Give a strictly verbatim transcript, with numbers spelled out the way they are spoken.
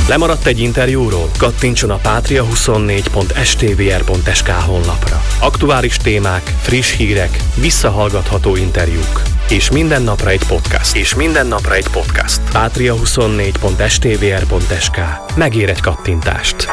Lemaradt egy interjúról? Kattintson a patria huszonnégy pont s t v r pont s k honlapra. Aktuális témák, friss hírek, visszahallgatható interjúk. És minden napra egy podcast. És minden napra egy podcast. patria huszonnégy pont s t v r pont s k. Megér egy kattintást.